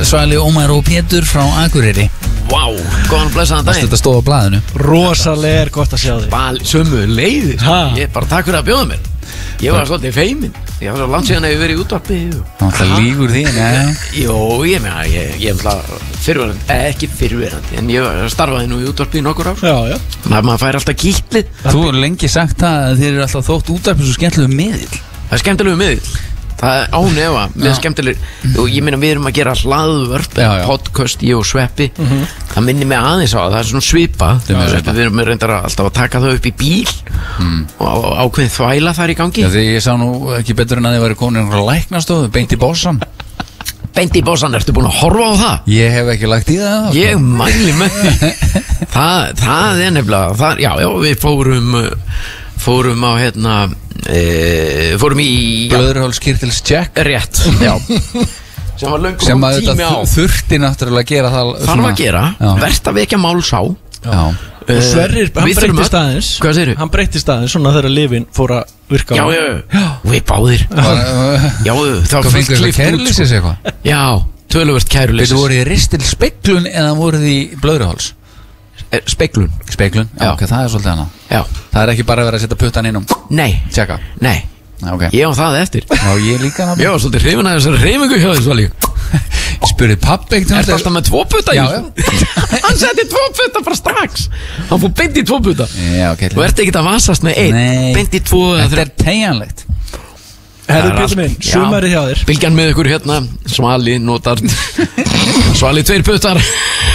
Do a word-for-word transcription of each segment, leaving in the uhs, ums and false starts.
Svali, Ómar og Pétur frá Akureyri. Vá, wow, góðan blessaðan daginn. Þetta stóð á blaðinu. Rosalega er gott að sjá þig. Bara sömu leiðir. Ég bara takk fyrir að bjóða mér. Ég var svolítið feiminn. Ég var svo langt síðan að ég verið í útvarpi. Það lígur því, neða? Jó, ég meina, ég er fyrirverandi, eh, ekki fyrirverandi, en ég starfaði nú í útvarpi í nokkur ár. Já, já. Þannig að maður fær alltaf kýtlið. Þú hefur lengi sagt það að þið eru alltaf þótt útvarpi svo skemmtilegu miðill. Það er skemmtilegu miðill. Það er ánefa með skemmtileg og ég meina við erum að gera hlaðvörp podcast, ég og Sveppi mm-hmm. það minnir mig aðeins á það, það er svona svipa við erum reyndar alltaf að taka það upp í bíl mm. og ákveðin þvæla þar í gangi. Já, því ég sá nú ekki betur en að þið væri komin einhverja læknastofu beint í bossan. Beint í bossan, ertu búin að horfa á það? Ég hef ekki lagt í það. Ég mæli með því það, það er nefnilega það, já, já, við fórum fórum á hérna e, fórum í Blöðruhálskirtils check. Rétt, já sem var löngu sem að þetta þurfti náttúrulega að gera það þarf að gera, verst að vekja máls á já. Og Sverrir, hann breytti staðins hvað segirðu? Hann breytti staðins svona þegar lyfin fór að virka já, já, já, við báðir já, það var fullt klift kæruleysis eitthvað já, töluvert kæruleysis Þú voruð í ristil speglun eða voruð í blöðruháls? Speglun Speglun, já, ok, það er svolítið hana já. Það er ekki bara að vera að setja puttan inn og Nei, tjekka nei okay. Ég á það eftir Já, ég líka Ég var svolítið hrifin að þessari hrifingu hjá þessu líka Ég spurði pappi ekkert Er það alltaf með tvo putta? Já, já Hann setti tvo putta bara strax Hann fór beint í tvo putta Já, ok Þú ert ekki að vasast með einn Nei Beint í tvo Þetta er tegjanlegt Herðu Pétur minn, sumarið hjá þér Bylgjan með ykkur hérna Svali notar Svali tveir puttar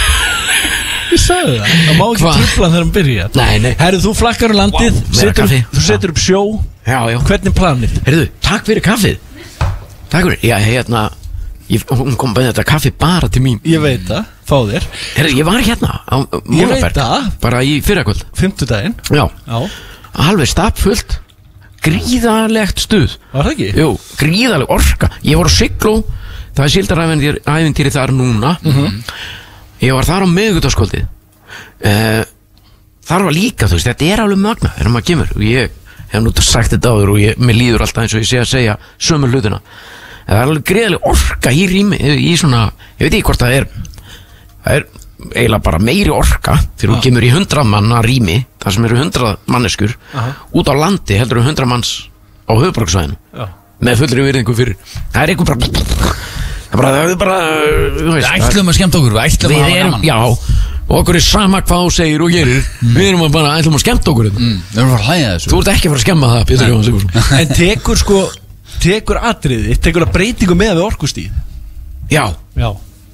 Ég sagði það, það má ekki trubla þegar hann byrja. Nei, nei. Herru, þú flakkar á landið, wow, setur, þú setur upp sjó. Já, já. Hvernig planið? Herru, takk fyrir kaffið. Takk fyrir, já, hérna, ég, hún kom með þetta kaffi bara til mín. Ég veit það, fá þér. Herru, ég var hérna á Múlaberg. Ég veit það. Bara í fyrrakvöld. Fimmtudaginn. Já. Já. Alveg stappfullt, gríðarlegt stuð. Var það ekki? Jú, gríðarleg orka. Ég var á Sigló, það er síldarævintýri þar núna. Mm-hmm. Ég var þar á miðvikudagskvöldið uh, Þar var líka, þú veist, þetta er alveg magna þegar maður kemur og ég hef nú sagt þetta áður og ég, mér líður alltaf eins og ég sé að segja sömu hlutina það er alveg greiðaleg orka í rými í svona, ég veit ekki hvort það er það er eiginlega bara meiri orka þegar þú kemur í hundrað manna rými þar sem eru hundrað manneskur Aha. Út á landi heldur þú hundrað manns á höfuðborgarsvæðinu með fullri virðingu fyrir það er eitthvað bara Það er bara, það er bara, þú veist Við ætlum að skemmta okkur, við ætlum að hafa gaman Já, og okkur er sama hvað þú segir og gerir mm. Við erum að bara, ætlum að skemmta okkur mm. Við erum að fara að hlæja þessu Þú ert ekki að fara að skemma það, Pétur Jóhann Sigurðsson En tekur sko, tekur atriði, tekur að breytingu með við orkustíð Já Já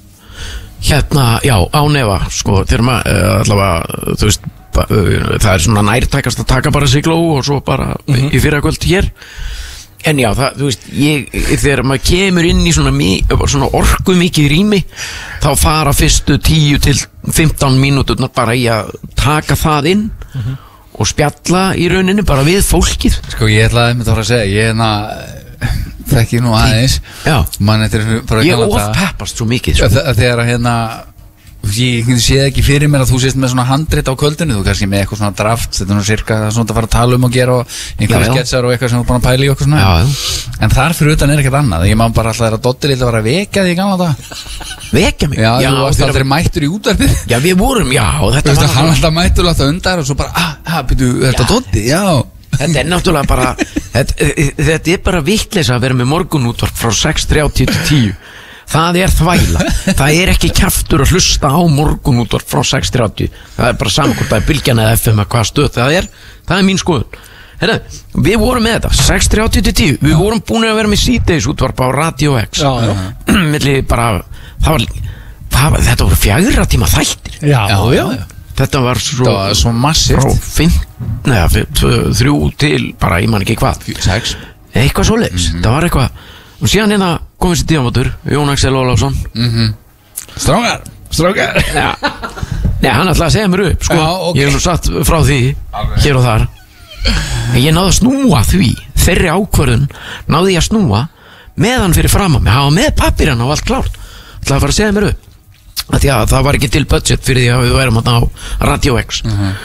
Hérna, já, ánefa, sko, þegar maður, uh, allavega, þú veist uh, Það er svona nærtækast að taka bara Sigló og svo bara mm-hmm. í fyrrakvöld hér En já, það, þú veist, ég, þegar maður kemur inn í svona, svona orku mikið rými þá fara fyrstu tíu til fimmtán mínúturnar bara í að taka það inn mm-hmm. og spjalla í rauninni bara við fólkið Sko, ég ætlaði að að segja, ég er ná þekki nú aðeins Já, Man, ég ofpeppast svo mikið sko. Þegar að hérna ég sé ekki fyrir mér að þú sést með svona handrit á kvöldinu, þú kannski með eitthvað svona draft þetta er nú cirka svona að fara að tala um og gera og einhverja sketsar og eitthvað sem þú er búin að pæla í og eitthvað svona já, já. En þar fyrir utan er ekkert annað ég má bara alltaf þeirra Doddi lítið að vera að vekja því í gamla dag Vekja mig? Já, já þú varst aldrei mættur í útvarpið Já, við vorum, já Þú veist að hann alltaf mættur alltaf undar og svo bara, ah, ah, byrju, þetta Doddi, já Þetta er náttúrulega bara þetta, þetta er bara vitleysa að vera með morgunútvarp frá sex þrjátíu til tíu Það er þvæla, það er ekki kjaftur að hlusta á morgunútvarp frá sex þrjátíu Það er bara saman hvort það er Bylgjan eða F M að hvað stöð það er, það er mín skoðun Herra, við vorum með þetta, sex þrjátíu til tíu Við vorum búin að vera með síðdeis útvarp á Radio X Já, já Milli bara, það var, það var þetta voru fjögra tíma þættir Já, já, já Þetta var svo, það var svo massíft frá fimm, neða, þrjú til bara, ég man ekki hvað sex Eitthvað svoleiðis, mm-hmm. það var eitthvað Og síðan hérna komið sér tíðanváttur Jón Axel Ólafsson mm-hmm. Strákar, strákar Já, Nei, hann ætlaði að segja mér upp sko. Já, okay. Ég hef nú satt frá því Alveg. Hér og þar En ég náði að snúa því Þeirri ákvörðun náði ég að snúa Meðan fyrir fram að mig Hafa með pappirinn og allt klárt Ætlaði að fara að segja mér upp að Já, það var ekki til budget fyrir því að við værum á Radio X mm-hmm.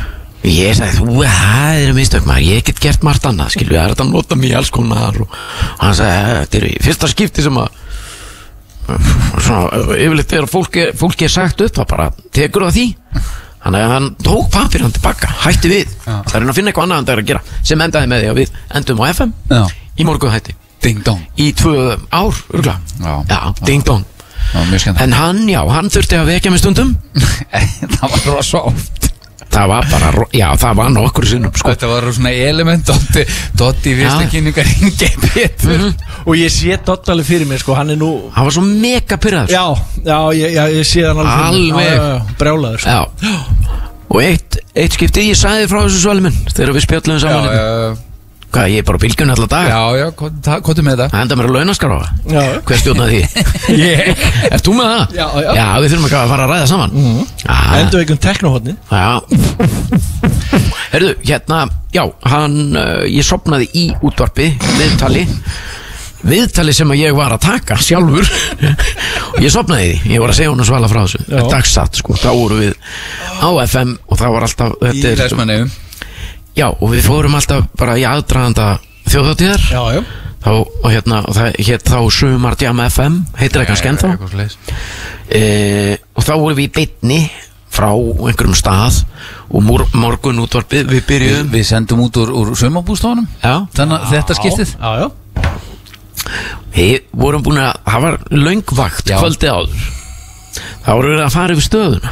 Ég sagði, þú, það er mistök maður, ég get gert margt annað, skilju, það er þetta að nota mig í alls konar og hann sagði, þetta er í fyrsta skipti sem að svona, yfirleitt þegar fólki, fólki er sagt upp, það bara tekur það því. Þannig að hann tók pappir hann tilbaka, hætti við. Það er að finna eitthvað annað en það er að gera, sem endaði með því að við endum á F M Já. í morgun hætti. Ding dong. Í tvö ár, örgulega. Já. Já, ding dong. Já, mjög skemmt. En hann, já, hann þurfti að vekja með stundum. Það var rosa oft. Það var bara, já, það var nokkur sinnum, sko. Þetta var svona element Dotti, Dotti í fyrsta kynningar ringi Pétur mm -hmm. Og ég sé Dotti alveg fyrir mér sko, hann er nú hann var svo mega pyrraður. Já, já, ég, já, ég sé hann alveg Alveg já, já, já, brjálaður sko. Já. Og eitt, eitt skipti ég sagði frá þessu svali minn þegar við spjöllum saman. Já, já. Hvað, ég er bara á bylgjunni alla dag. Já, já, hvað er með það? Það enda mér að launaskráfa. Já. Hver stjórnaði því? Ég Ert þú með það? Já, já. Já, við þurfum ekki að fara að ræða saman. mm -hmm. Endur ekki um teknohotni. Já. Herðu, hérna, já, hann, uh, ég sopnaði í útvarpi, viðtali Viðtali sem að ég var að taka sjálfur og ég sopnaði því, ég var að segja hún að svala frá þessu. Það er dagsatt, sko, þá voru við á F M og það var alltaf Í Vestmannaeyjum. Já, og við fórum alltaf bara í aðdraganda þjóðhátíðar. Já, já. Þá, og hérna, og það hétt þá Sumar Jam F M, heitir það kannski ennþá. e, Og þá vorum við í beinni frá einhverjum stað og mor morgun útvarpið, við byrjuðum. Við sendum út úr, úr sumarbústofunum. Já. Þannig að þetta skiptið. Já, já. Við vorum búin að, það var löngvakt kvöldið áður. Þá vorum við að fara yfir stöðuna.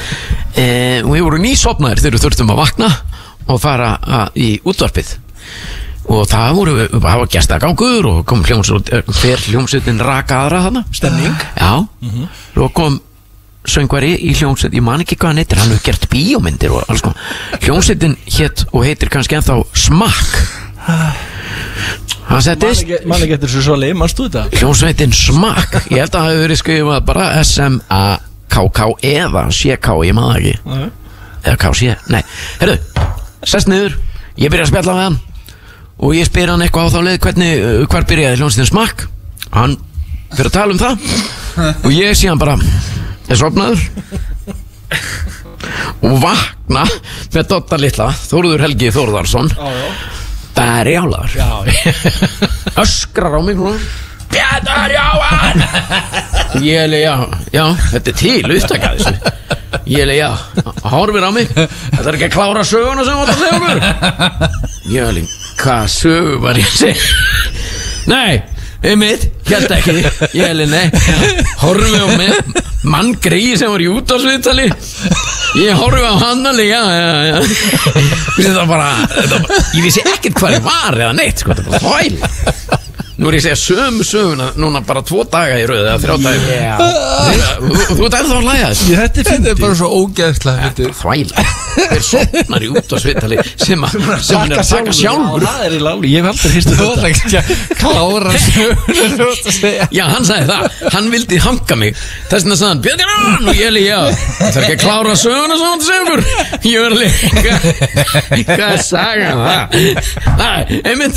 e, Og við vorum nýsopnaðir þegar við þurftum að vakna og fara að, í útvarpið. Og það voru, það var gestagangur og kom hljómsveit, hver hljómsveitin raka aðra þarna. Stemning. Já. mm -hmm. Og kom söngvari í hljómsveit, ég man ekki hvað hann heitir, hann hefur gert bíómyndir og alls konar. Hljómsveitin hétt og heitir kannski ennþá Smakk. Hann settist Man ekki eftir svo svali, mannstu þetta? Hljómsveitin Smakk, ég held að það hefur verið skrifað bara S M A K K eða C K, ég maður ekki. uh. Eða K C, nei, herru, sest niður, ég byrja að spjalla með hann og ég spyr hann eitthvað á þá leið hvernig, hvar byrjaði hljómsveitin Smakk. Hann fyrir að tala um það og ég sé hann bara er sofnaður og vakna með Dotta litla, Þórður Helgi Þórðarsson. Já, já. Berjálar öskrar á mig núna, Pétur Jóhann. Ég er leið, já, já, þetta er til upptaka þessu. Ég er leið, já, horfir á mig, þetta er ekki að klára söguna sem þú átt að segja okkur. Ég er leið, hvað sögu var ég að segja? Nei, einmitt, held ekki. Ég er leið, nei, horfi á mig, mann greið sem var í útvarpsviðtali. Ég horfi á hann alveg, já, já, já. Þetta var bara, þetta var, ég vissi ekkert hvað ég var eða neitt, sko, þetta var þvæl. Nú er ég að segja sömu söguna núna bara tvo daga í röðu eða þrjá daga. Yeah. Þú ert ennþá að hlæja þessu. Þetta er fyndið. Þetta er bara svo ógeðslega. Þetta er þvæla. Þeir sopnar í útvarpsviðtali sem að sem hann er að taka sjálfur. Það er í láli, ég hef aldrei hýrstu Þú ætla ekki að klára söguna. Já, hann sagði það, hann vildi hanga mig. Þess vegna sagði hann, Pétur Jóhann, og ég er líka, það er ekki að klára söguna sem hann segur. Ég er líka, hvað sagði hann það? Það, einmitt.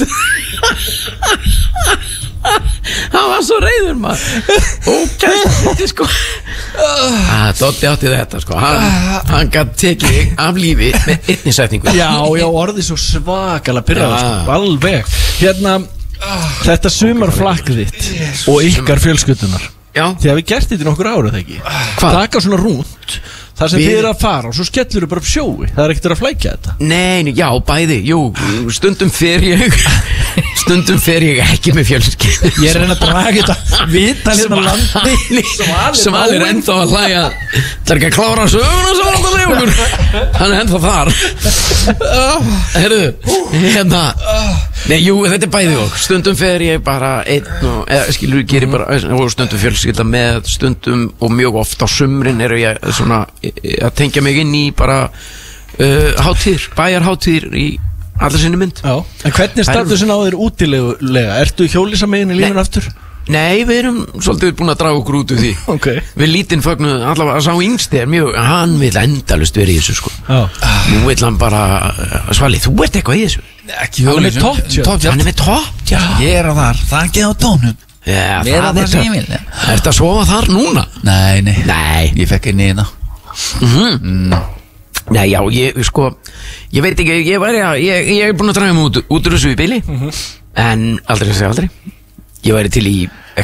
Hann var svo reiður maður. Ógæst, sko. Dotti átti þetta, sko. Hann, hann gæti tekið af lífi með einni setningu. Já, já, orðið svo svakalega pyrraður, sko, alveg. Hérna, þetta sumarflakk þitt og ykkar fjölskyldunar. Já. Þið hafið gert þetta í nokkur ára, það ekki? Hvað? Taka svona rúnt þar sem Við- þið eru að fara og svo skellur þið bara upp sjói. Það er ekkert að flækja þetta. Nei, nei, já, bæði, jú, stundum fer ég Stundum fer ég ekki með fjölskyldu. Ég er að reyna að draga þetta viðtal hérna á landi. Svali er ennþá að hlæja. Það er ekki að klára söguna sem hann að segja okkur. Hann er ennþá þar. Herðu, hérna Nei, jú, þetta er bæði og stundum fer ég bara einn og, eða skilur, gerir bara og stundum fjölskylda með, stundum og mjög oft á sumrin eru ég svona að tengja mig inn í bara uh, hátíðir, bæjarhátíðir í allar sinni mynd. Já. En hvernig er statusin á þér útilega? Ertu hjólísamegin í lífun aftur? Nei, við erum svolítið búin að draga okkur út úr því. Ok. Við lítinn fögnuð, allavega að sá yngsti er mjög, hann vil endalust vera í þessu, sko. Já. Nú vil hann bara, Svali, þú ert eitthvað í þessu. Ekki Hann er með topptjöld. Hann er með topptjöld. Ég er á þar, það er ekki á tónum. Já, Mér er það það er sem ég það. vil. Ertu að sofa þar núna? Nei, nei, Nei. Ég fekk einni hérna. Mhm. Nei, já, ég, sko, ég veit ekki, ég væri að, ég, ég er búin að draga mig út, út úr þessu í bili, en aldrei að segja aldrei. Ég væri til í eitthvað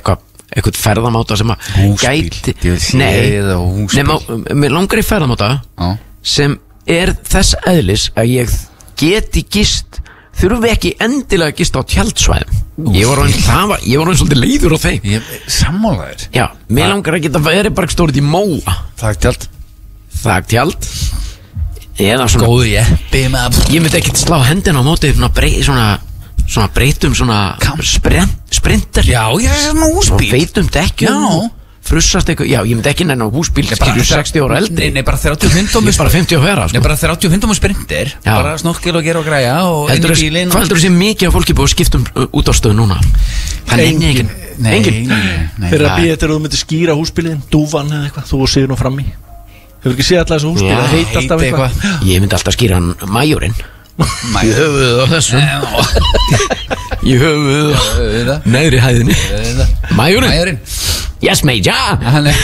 eitthvað ferðamáta sem að Húsbíl, gæti ég vil sé eða húsbíl. nema, mér langar í ferðamáta Já. sem er þess eðlis að ég geti gist þurfum við ekki endilega að gista á tjaldsvæðum ég var orðinn það var, ég var orðinn svolítið leiður á þeim Ég sammálaður já, mér Þa... langar að geta verið bara stórið í móa Þaktjald Þaktjald eða svona Góðu jeppi ég myndi ekki slá hendina á móti svona, brey, svona, svona breytum svona sprint, sprinter Já, ég er svona húsbíl svona feitum dekkjum Já. frussast eitthvað, já, ég myndi ekki nenni á húsbíl skilur sextíu ára eldri Nei, nei, bara þrjátíu og fimm tómur ég er bara fimmtíu að vera Nei, sko. bara þrjátíu og fimm tómur sprinter Já. Bara snorkil og gera og græja og inn heldur í þú bílinn hvað heldur þú sé mikið af fólki búið að skipta um uh, út á stöðu núna hann er engin Nei, engin nei, nei Fyrir að býja þetta þú myndir skýra húsbílinn Dúfan eða eitthvað, þú og sigur nú frammi Hefur ekki séð alltaf þessu húsbíl Já, Það heit alltaf heiti eitthvað ég myndi alltaf skýra hann majorinn í höfuðið á þessum í höfuðið á Auðvitað. neðri hæðinni Auðvitað. majorinn Majorinn yes major Hann er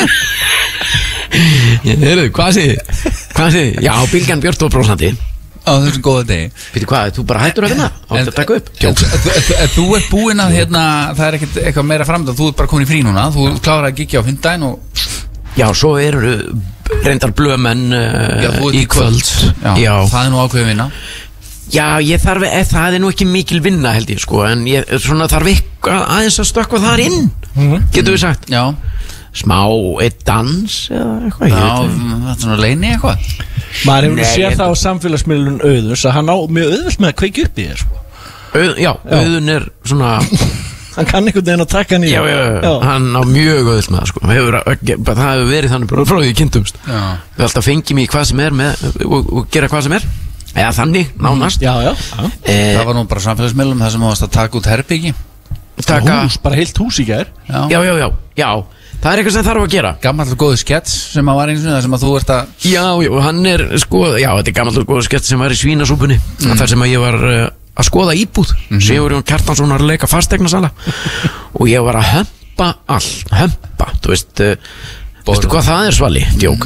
ég heyrðu hvað sé hvað sé já bylgjan Björn og brosandi á þessum góða degi fyrir hvað þú bara hættur að vinna og þetta taka upp En þú- þú- Þú ert búinn að hérna Það er ekkert eitthvað meira framöndan Þú ert bara komin í frí núna Þú klárar að gigja á fimmdæn og já svo eru reyndar blömenn uh, Já, þú ert í kvöld Já, já það er nú ákveðið vinna Já, ég þarf, eð, það er nú ekki mikil vinna held ég sko, en ég svona þarf eitthvað aðeins að stökkva þar inn, Mhm. getur við sagt Já, smá eitt dans eða eitthvað, já, ég veit ekki. það er svona leini eitthvað Maður hefur Nei, séð ég- það á samfélagsmiðlun Auðurs að hann á mjög auðvelt með að kveiki upp í þér sko. Auð, já, auðun er svona Hann kann einhvern veginn að taka hann í já, já, já, hann á mjög auðvilt með það sko, hefur, það hefur verið þannig bara frá því ég kynntumst Já. við alltaf fengjum í hvað sem er með, og, og gera hvað sem er eða þannig, nánast Já, já, já. eh, Það var nú bara samfélagsmiðlum Það sem þú varst að taka út herbyggi taka, Hús, bara heilt hús í gær Já, já, já, já, já það er eitthvað sem þarf að gera Gammal og góðu skets sem að var eins og það sem að þú ert að Já, já, hann er sko, já, þetta er gammal og góð skett sem var í svínasúpunni mm. þar sem að ég var uh, að skoða íbúð mm. Sigurjón Kjartansson var að leika fasteignasala og ég var að hömpa allt, hömpa, þú veist uh, veistu hvað það er Svali, djók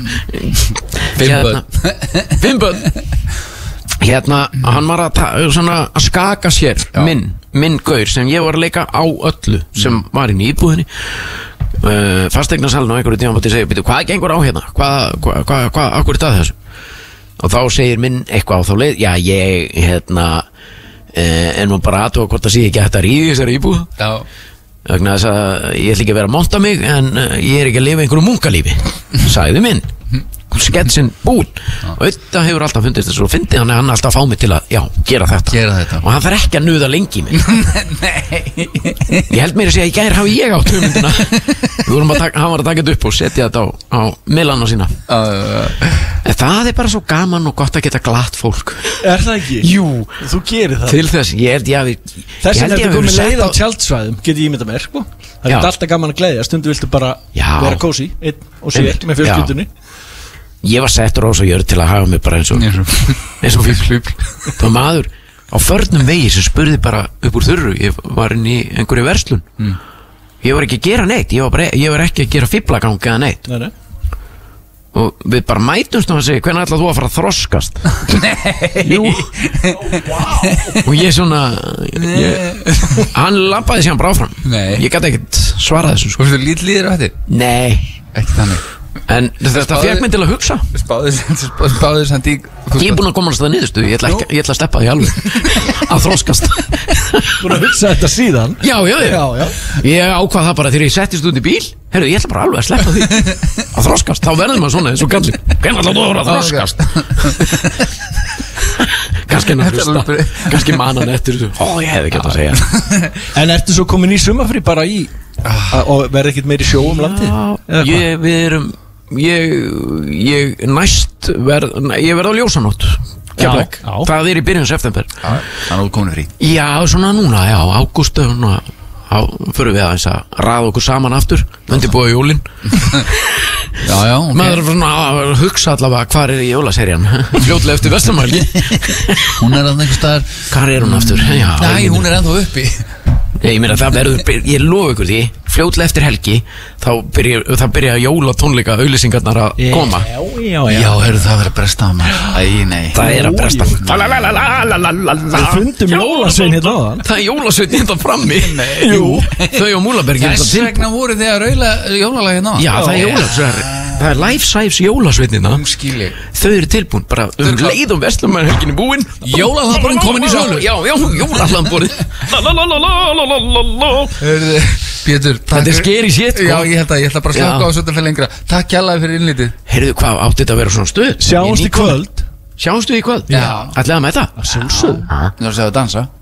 Fimm Fimm börn Hérna, hann var að, ta- svona, að skaka sér minn, minn gaur sem ég var að leika á öllu sem var inn í íbúðinni uh, fasteignasalinn og einhverju tíma mátti segja, byrju, hvað gengur á hérna? Hvað, hvað, hvað, hvað, akkur er það þessu? Og þá segir minn eitthvað á þá leið, já, ég, hérna uh, en nú bara aðtóa hvort að sé ekki að þetta ríði þessari íbúð Já, vegna þess að ég ætla ekki að vera að monta mig en uh, ég er ekki að lifa einhverju munkalífi sagði minn sketsin búinn og þetta hefur alltaf fundist þessu og fyndi hann hann alltaf að fá mig til að, já, gera þetta, Gera þetta. og hann þarf ekki að nuða lengi í mig nei ég held mér að segja, í gær hafi ég átt hugmyndina við vorum að taka, hann var að taka þetta upp og setja þetta á, á millana sína en það er bara svo gaman og gott að geta glatt fólk Er það ekki? jú, Þú gerir það til þess, ég held ég að við Þess ég vegna held er ég þetta að komið við leið á sett tjaldsvæðum Get ég ímynda mér sko Það Já. er alltaf gaman að gleðja Stundu viltu bara Já. vera kósi Einn og sér Einmitt. með fjölskyldunni ég var settur á þess að jörð til að hafa mig bara eins og eins og fífl það var maður á förnum vegi sem spurði bara upp úr þurru ég var inn í einhverju verslun mm. ég var ekki að gera neitt ég var, bara, ég var ekki að gera fíflagang eða neitt Nei, nei og við bara mætumst og hann segi hvernig ætlað þú að fara að þroskast nei jú wow. og ég svona ég, hann labbaði sér hann bara áfram Nei. ég gæti ekkert svara þessu sko. Þú veist, lít líður á þetta nei Ekki þannig en þetta spáði- fekk mig til að hugsa Spáðið Spáðið samt í ég er búin að komast það niðurstu ég ætla, ekki, ég ætla að sleppa því alveg að þroskast Búin að hugsa þetta síðan já, já, já, Já, já ég ákvað það bara þegar ég settist út í bíl heyrðu, ég ætla bara alveg að sleppa því að þroskast, þá verður maður svona eins og gallin hvernig ætla þú að vera að þroskast kannski hann að hlusta kannski mannan eftir þessu ó, ég hefði ekki að segja En ertu svo komin í sumafrí bara í a- Og verði ekkert meiri sjó um landi Já, ég, við erum ég, ég næst verð, ég verð á ljósanótt Keflavík. Já, já. það er í byrjun september Þannig að þú komin frí já, svona núna, já, ágúst svona, á, fyrir við aðeins að raða okkur saman aftur, undirbúa jólin Já, já, ok maður er svona að hugsa allavega hvar er í jólaserían fljótlega eftir vestamælgi Hún er að einhver staðar hvar er hún aftur? Já, Næ, ég hún er ennþá uppi Ég meina það verður, ég lofa ykkur því fljótlega eftir helgi þá byrja, þá byrja jólatónleika auglýsingarnar að koma. Já, já, já. Já, heyrðu, það verður að bresta á maður. Æ, nei. Það er að bresta. Við fundum jólasvein hérna áðan. Það er jólasvein hérna frammi. Jú, þau á Múlabergi. Þess vegna voru þið að raula jólalagi hérna. Já, það er jólasvein. Það er Life Size jólasveinina. Umskilji. Þau eru tilbúin, bara um leið og Vestlumannhelgin er búin. Jólahlaðborinn komin í sölu. Já, já, jólahlaðborinn. Hörðu, Pétur, þetta er scary shit, sko. Já, ég held að, ég ætla bara að slaka á þessu þetta fyrir lengra. Takk kjallaði fyrir innlítið. Heyrðu, hvað átti þetta að vera svona stuð? Sjáumst í kvöld. Sjáumst við í kvöld? Já. Ætlaði að mæta? Sjálfsögðu. Þú þarf að segja að dansa.